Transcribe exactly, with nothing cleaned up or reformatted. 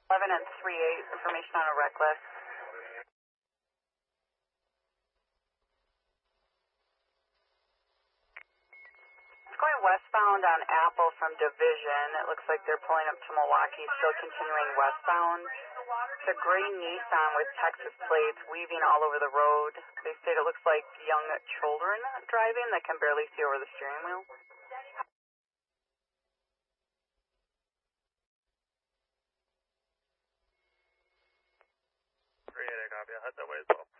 eleven and three eight, information on a reckless. It's going westbound on Apple from Division. It looks like they're pulling up to Milwaukee, still continuing westbound. It's a gray Nissan with Texas plates weaving all over the road. They state it looks like young children driving that can barely see over the steering wheel. three eight, I copy. I'll head that way as well.